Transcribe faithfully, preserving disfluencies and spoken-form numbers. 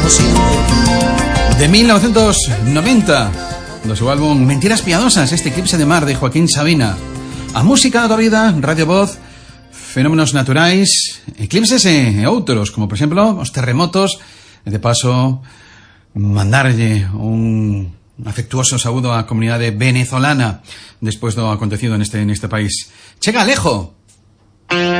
como siempre. De mil novecientos noventa, de su álbum Mentiras Piadosas, este Eclipse de Mar de Joaquín Sabina. A música da vida, Radio Voz, fenómenos naturais, eclipses e outros, como por exemplo os terremotos. E de paso, mandarlle un afectuoso saúdo á comunidade venezolana despois do acontecido neste, neste país. Chega Alejo!